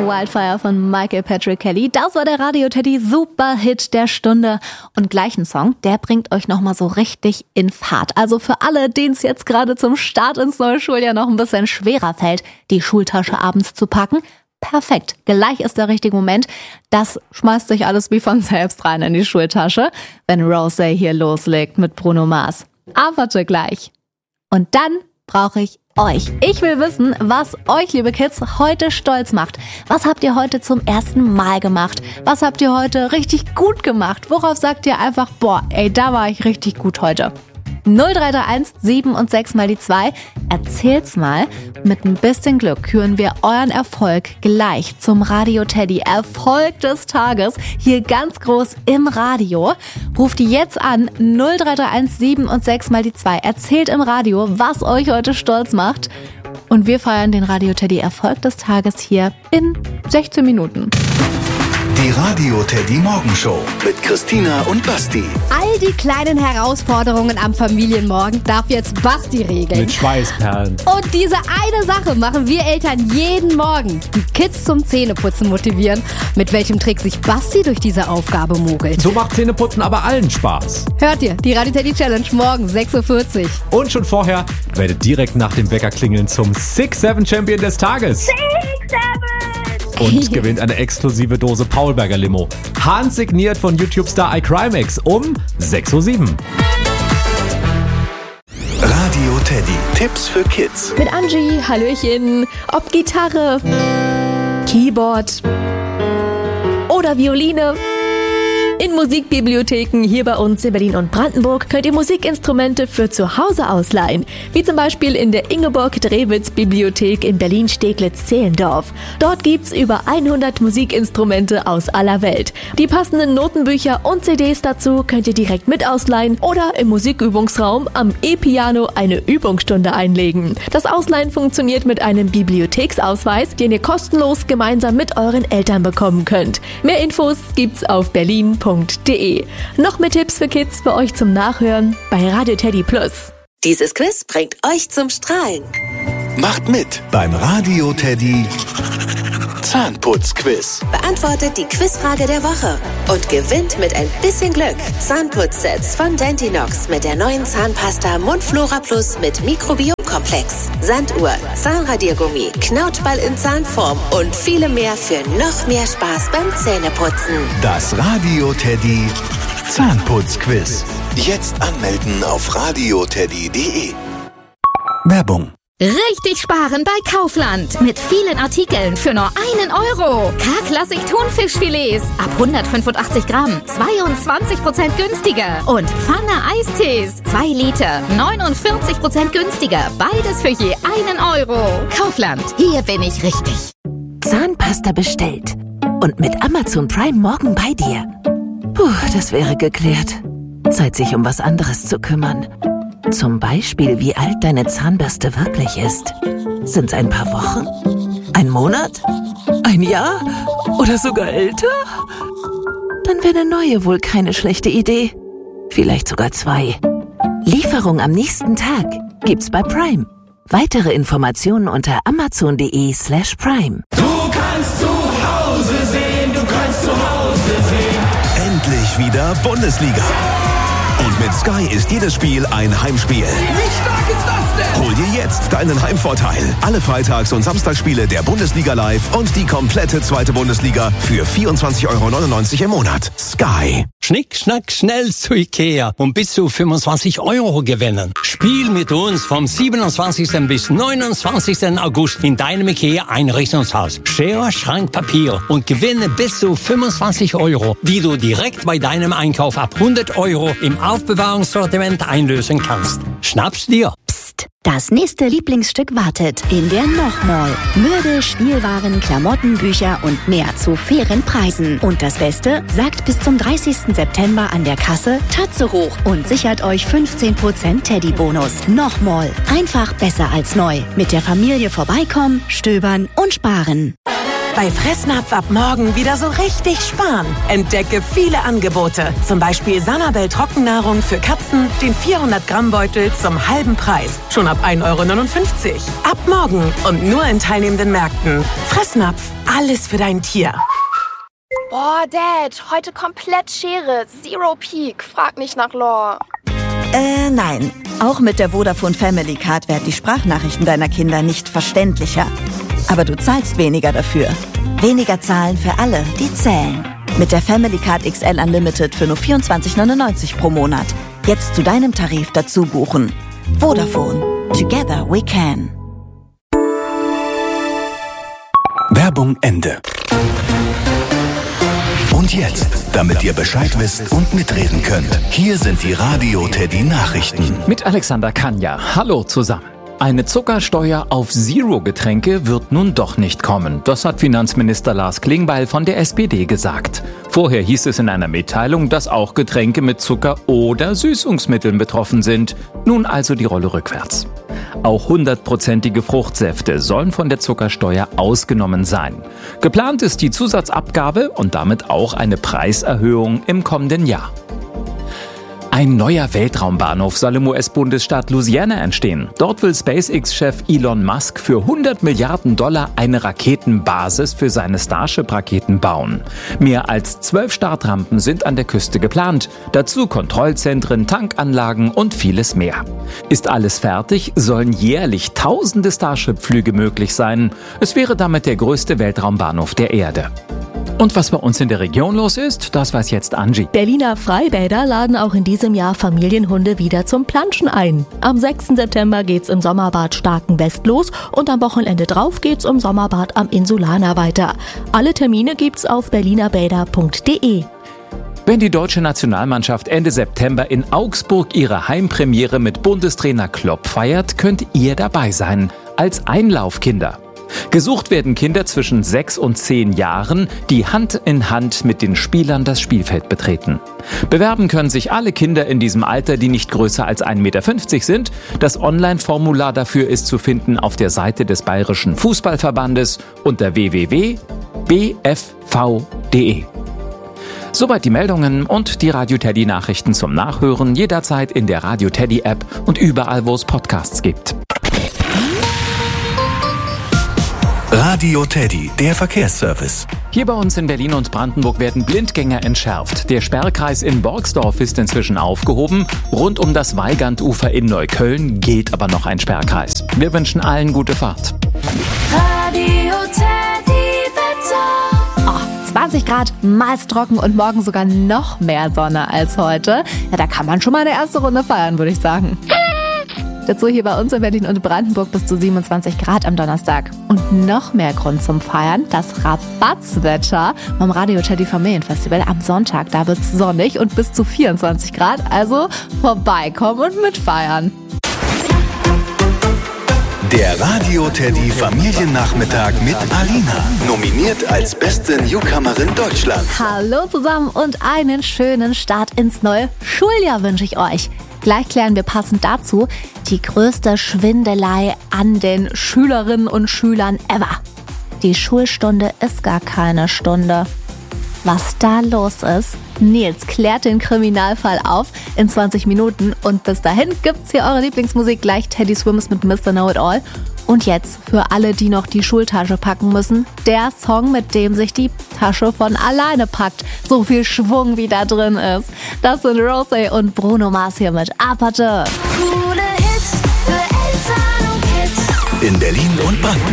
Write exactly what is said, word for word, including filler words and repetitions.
Wildfire von Michael Patrick Kelly. Das war der Radio Teddy Superhit der Stunde. Und gleich ein Song, der bringt euch nochmal so richtig in Fahrt. Also für alle, denen es jetzt gerade zum Start ins neue Schuljahr noch ein bisschen schwerer fällt, die Schultasche abends zu packen. Perfekt, gleich ist der richtige Moment. Das schmeißt sich alles wie von selbst rein in die Schultasche, wenn Rosé hier loslegt mit Bruno Mars. Aber gleich. Und dann brauche ich euch. Ich will wissen, was euch, liebe Kids, heute stolz macht. Was habt ihr heute zum ersten Mal gemacht? Was habt ihr heute richtig gut gemacht? Worauf sagt ihr einfach, boah, ey, da war ich richtig gut heute? null drei drei eins sieben und sechs mal die zwei. Erzählt's mal. Mit ein bisschen Glück küren wir euren Erfolg gleich zum Radio Teddy Erfolg des Tages hier ganz groß im Radio. Ruft die jetzt an null drei drei eins sieben und sechs mal die zwei. Erzählt im Radio, was euch heute stolz macht. Und wir feiern den Radio Teddy Erfolg des Tages hier in sechzehn Minuten. Die Radio Teddy Morgenshow mit Christina und Basti. All die kleinen Herausforderungen am Familienmorgen darf jetzt Basti regeln. Mit Schweißperlen. Und diese eine Sache machen wir Eltern jeden Morgen. Die Kids zum Zähneputzen motivieren. Mit welchem Trick sich Basti durch diese Aufgabe mogelt. So macht Zähneputzen aber allen Spaß. Hört ihr die Radio Teddy Challenge morgen sechs Uhr vierzig. Und schon vorher werdet direkt nach dem Wecker klingeln zum six seven Champion des Tages. six seven Und gewinnt eine exklusive Dose Paulberger Limo. Handsigniert von YouTube-Star iCrimex um sechs Uhr sieben. Radio Teddy. Tipps für Kids. Mit Angie, Hallöchen. Ob Gitarre, Keyboard oder Violine. In Musikbibliotheken hier bei uns in Berlin und Brandenburg könnt ihr Musikinstrumente für zu Hause ausleihen. Wie zum Beispiel in der Ingeborg-Drewitz-Bibliothek in Berlin-Steglitz-Zehlendorf. Dort gibt's über hundert Musikinstrumente aus aller Welt. Die passenden Notenbücher und C Ds dazu könnt ihr direkt mit ausleihen oder im Musikübungsraum am E-Piano eine Übungsstunde einlegen. Das Ausleihen funktioniert mit einem Bibliotheksausweis, den ihr kostenlos gemeinsam mit euren Eltern bekommen könnt. Mehr Infos gibt's auf berlin punkt de. Noch mehr Tipps für Kids für euch zum Nachhören bei Radio Teddy Plus. Dieses Quiz bringt euch zum Strahlen. Macht mit beim Radio Teddy Zahnputzquiz. Beantwortet die Quizfrage der Woche und gewinnt mit ein bisschen Glück Zahnputzsets von Dentinox mit der neuen Zahnpasta Mundflora Plus mit Mikrobiomkomplex, Sanduhr, Zahnradiergummi, Knautschball in Zahnform und viele mehr für noch mehr Spaß beim Zähneputzen. Das Radio Teddy Zahnputzquiz. Jetzt anmelden auf radio teddy punkt de. Werbung. Richtig sparen bei Kaufland. Mit vielen Artikeln für nur einen Euro. K-Klassik Thunfischfilets ab hundertfünfundachtzig Gramm. zweiundzwanzig Prozent günstiger. Und Pfanne Eistees. zwei Liter. neunundvierzig Prozent günstiger. Beides für je einen Euro. Kaufland. Hier bin ich richtig. Zahnpasta bestellt. Und mit Amazon Prime morgen bei dir. Puh, das wäre geklärt. Zeit, sich um was anderes zu kümmern. Zum Beispiel, wie alt deine Zahnbürste wirklich ist. Sind's ein paar Wochen? Ein Monat? Ein Jahr? Oder sogar älter? Dann wäre eine neue wohl keine schlechte Idee. Vielleicht sogar zwei. Lieferung am nächsten Tag gibt's bei Prime. Weitere Informationen unter amazon punkt de slash prime. Du kannst zu Hause sehen, du kannst zu Hause sehen. Endlich wieder Bundesliga. Und mit Sky ist jedes Spiel ein Heimspiel. Wie stark ist das denn? Hol dir jetzt deinen Heimvorteil. Alle Freitags- und Samstagsspiele der Bundesliga live und die komplette zweite Bundesliga für vierundzwanzig Euro neunundneunzig im Monat. Sky. Schnick, schnack, schnell zu Ikea und bis zu fünfundzwanzig Euro gewinnen. Spiel mit uns vom siebenundzwanzigsten bis neunundzwanzigsten August in deinem Ikea-Einrichtungshaus. Schere, Schrank, Papier und gewinne bis zu fünfundzwanzig Euro, die du direkt bei deinem Einkauf ab hundert Euro im Aufbewahrungssortiment einlösen kannst. Schnapp's dir. Psst, das nächste Lieblingsstück wartet in der Noch-Mall. Möbel, Spielwaren, Klamotten, Bücher und mehr zu fairen Preisen. Und das Beste, sagt bis zum dreißigsten September an der Kasse Tatze hoch und sichert euch fünfzehn Prozent Teddy-Bonus. Noch-Mall. Einfach besser als neu. Mit der Familie vorbeikommen, stöbern und sparen. Bei Fressnapf ab morgen wieder so richtig sparen. Entdecke viele Angebote. Zum Beispiel Sanabel Trockennahrung für Katzen, den vierhundert Gramm Beutel zum halben Preis. Schon ab ein Euro neunundfünfzig. Ab morgen und nur in teilnehmenden Märkten. Fressnapf. alles für dein Tier. Boah, Dad, heute komplett Schere. Zero Peak. Frag nicht nach Lore. Äh, nein. Auch mit der Vodafone Family Card werden die Sprachnachrichten deiner Kinder nicht verständlicher. Aber du zahlst weniger dafür. Weniger zahlen für alle, die zählen. Mit der Family Card X L Unlimited für nur vierundzwanzig neunundneunzig pro Monat. Jetzt zu deinem Tarif dazu buchen. Vodafone. Together we can. Werbung Ende. Und jetzt, damit ihr Bescheid wisst und mitreden könnt, hier sind die Radio Teddy Nachrichten. Mit Alexander Kanja. Hallo zusammen. Eine Zuckersteuer auf Zero-Getränke wird nun doch nicht kommen. Das hat Finanzminister Lars Klingbeil von der S P D gesagt. Vorher hieß es in einer Mitteilung, dass auch Getränke mit Zucker oder Süßungsmitteln betroffen sind. Nun also die Rolle rückwärts. Auch hundertprozentige Fruchtsäfte sollen von der Zuckersteuer ausgenommen sein. Geplant ist die Zusatzabgabe und damit auch eine Preiserhöhung im kommenden Jahr. Ein neuer Weltraumbahnhof soll im U S-Bundesstaat Louisiana entstehen. Dort will SpaceX-Chef Elon Musk für hundert Milliarden Dollar eine Raketenbasis für seine Starship-Raketen bauen. Mehr als zwölf Startrampen sind an der Küste geplant. Dazu Kontrollzentren, Tankanlagen und vieles mehr. Ist alles fertig, sollen jährlich tausende Starship-Flüge möglich sein. Es wäre damit der größte Weltraumbahnhof der Erde. Und was bei uns in der Region los ist, das weiß jetzt Angie. Berliner Freibäder laden auch in diesem Jahr Familienhunde wieder zum Planschen ein. Am sechsten September geht's im Sommerbad Starkenwest los und am Wochenende drauf geht's im Sommerbad am Insulaner weiter. Alle Termine gibt's auf berlinerbäder punkt de. Wenn die deutsche Nationalmannschaft Ende September in Augsburg ihre Heimpremiere mit Bundestrainer Klopp feiert, könnt ihr dabei sein, als Einlaufkinder. Gesucht werden Kinder zwischen sechs und zehn Jahren, die Hand in Hand mit den Spielern das Spielfeld betreten. Bewerben können sich alle Kinder in diesem Alter, die nicht größer als ein Meter fünfzig sind. Das Online-Formular dafür ist zu finden auf der Seite des Bayerischen Fußballverbandes unter w w w punkt b f v punkt de. Soweit die Meldungen und die Radio Teddy Nachrichten zum Nachhören jederzeit in der Radio Teddy App und überall, wo es Podcasts gibt. Radio Teddy, der Verkehrsservice. Hier bei uns in Berlin und Brandenburg werden Blindgänger entschärft. Der Sperrkreis in Borgsdorf ist inzwischen aufgehoben. Rund um das Weigandufer in Neukölln gilt aber noch ein Sperrkreis. Wir wünschen allen gute Fahrt. Radio Teddy Wetter. Oh, zwanzig Grad, meist trocken und morgen sogar noch mehr Sonne als heute. Ja, da kann man schon mal eine erste Runde feiern, würde ich sagen. Dazu hier bei uns in Berlin und Brandenburg bis zu siebenundzwanzig Grad am Donnerstag. Und noch mehr Grund zum Feiern, das Rabatzwetter beim Radio Teddy Familienfestival am Sonntag. Da wird's sonnig und bis zu vierundzwanzig Grad, also vorbeikommen und mitfeiern. Der Radio Teddy Familiennachmittag mit Alina. Nominiert als beste Newcomerin Deutschlands. Hallo zusammen und einen schönen Start ins neue Schuljahr wünsche ich euch. Gleich klären wir passend dazu die größte Schwindelei an den Schülerinnen und Schülern ever. Die Schulstunde ist gar keine Stunde. Was da los ist? Nils klärt den Kriminalfall auf in zwanzig Minuten und bis dahin gibt's hier eure Lieblingsmusik, gleich Teddy Swims mit Mister Know-It-All. Und jetzt für alle, die noch die Schultasche packen müssen, der Song, mit dem sich die Tasche von alleine packt. So viel Schwung, wie da drin ist. Das sind Rosé und Bruno Mars hier mit Aparte. Coole Hits für Eltern und Kids. In Berlin und Brandenburg.